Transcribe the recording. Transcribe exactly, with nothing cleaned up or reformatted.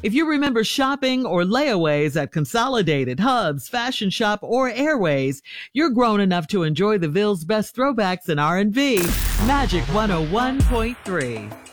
If you remember shopping or layaways at Consolidated, Hubs, Fashion Shop, or Airways, you're grown enough to enjoy the Ville's best throwbacks in R and B. Magic one oh one point three.